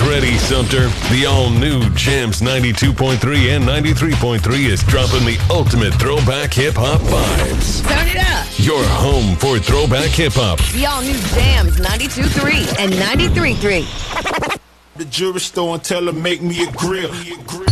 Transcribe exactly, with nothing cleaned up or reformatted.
ready, Sumter. The all-new Jams ninety-two point three and ninety-three point three is dropping the ultimate throwback hip-hop vibes. Turn it up. Your home for throwback hip-hop. The all-new Jams ninety-two point three and ninety-three point three. The jewelry store and tell her make me a grill.